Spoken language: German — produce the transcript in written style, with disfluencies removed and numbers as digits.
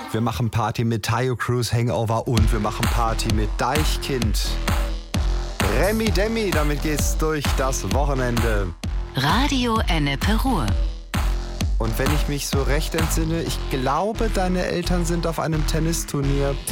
Wir machen Party mit Tayo Cruz Hangover und wir machen Party mit Deichkind. Remi Demi, damit geht's durch das Wochenende. Radio Ennepe Ruhr. Und wenn ich mich so recht entsinne, ich glaube, deine Eltern sind auf einem Tennisturnier